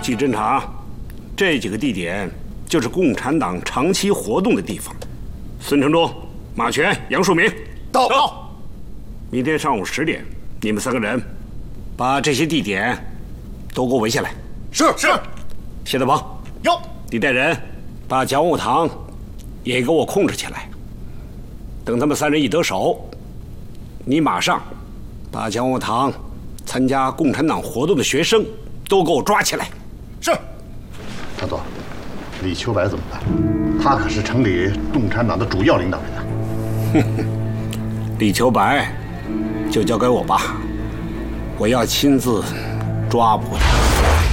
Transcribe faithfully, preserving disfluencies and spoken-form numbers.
细侦查，这几个地点就是共产党长期活动的地方。孙承忠、马全、杨树明， 到。 到。明天上午十点，你们三个人把这些地点都给我围下来。 是是。 谢德邦， 有。 你带人把蒋武堂也给我控制起来。等他们三人一得手，你马上把蒋武堂参加共产党活动的学生都给我抓起来。 是。 大佐，李秋白怎么办？他可是城里共产党的主要领导人呐。 哼哼，李秋白就交给我吧，我要亲自抓捕他。